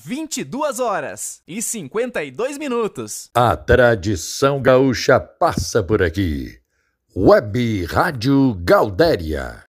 22h52. A tradição gaúcha passa por aqui. Web Rádio Gaudéria.